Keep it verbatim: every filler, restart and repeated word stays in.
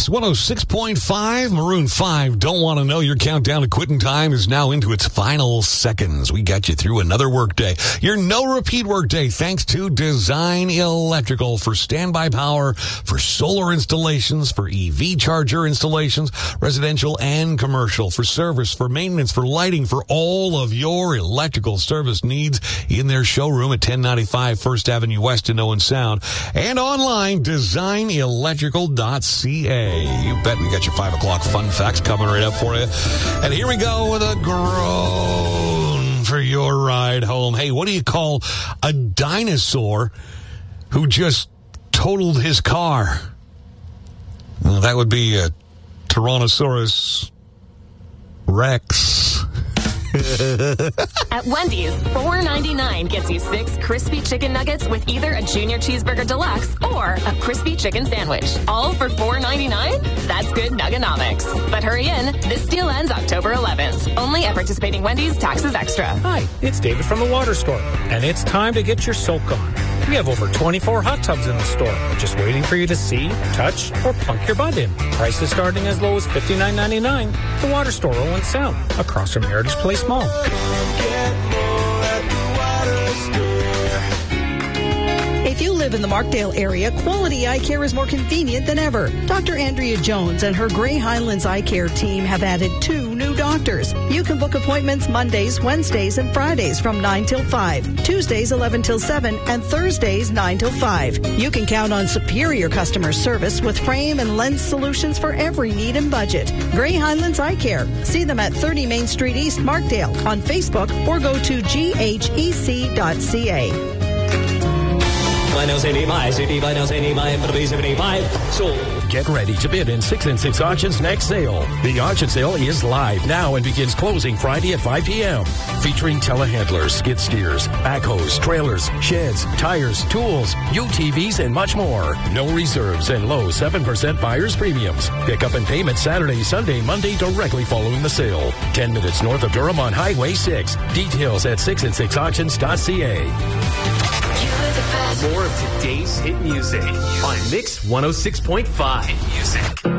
Mix one oh six point five, Maroon five. Don't want to know. Your countdown to quitting time is now into its final seconds. We got you through another workday. Your no repeat workday thanks to Design Electrical for standby power, for solar installations, for E V charger installations, residential and commercial, for service, for maintenance, for lighting, for all of your electrical service needs in their showroom at ten ninety-five First Avenue West in Owen Sound, and online, design electrical dot c a. You bet we got your five o'clock fun facts coming right up for you. And here we go with a groan for your ride home. Hey, what do you call a dinosaur who just totaled his car? Well, that would be a Tyrannosaurus Rex. At Wendy's, four ninety-nine gets you six crispy chicken nuggets with either a junior cheeseburger deluxe or a crispy chicken sandwich. All for four ninety-nine? That's good Nugganomics. But hurry in, this deal ends October eleventh. Only at participating Wendy's, taxes extra. Hi, it's David from the Water Store, and it's time to get your soak on. We have over twenty-four hot tubs in the store, just waiting for you to see, touch, or plunk your butt in. Prices starting as low as fifty-nine ninety-nine. The Water Store, Owen Sound, across from Heritage Place Mall. If you live in the Markdale area, Quality Eye Care is more convenient than ever. Doctor Andrea Jones and her Gray Highlands Eye Care team have added two new doctors. You can book appointments Mondays, Wednesdays, and Fridays from nine till five, Tuesdays eleven till seven, and Thursdays nine till five. You can count on superior customer service with frame and lens solutions for every need and budget. Gray Highlands Eye Care. See them at thirty Main Street East, Markdale, on Facebook, or go to g h e c dot c a. Get ready to bid in six and six Auctions next sale. The auction sale is live now and begins closing Friday at five p.m. Featuring telehandlers, skid steers, backhoes, trailers, sheds, tires, tools, U T Vs, and much more. No reserves and low seven percent buyer's premiums. Pick up and payment Saturday, Sunday, Monday directly following the sale. ten minutes north of Durham on Highway six. Details at six and six auctions dot c a. More of today's hit music on Mix one oh six point five Music.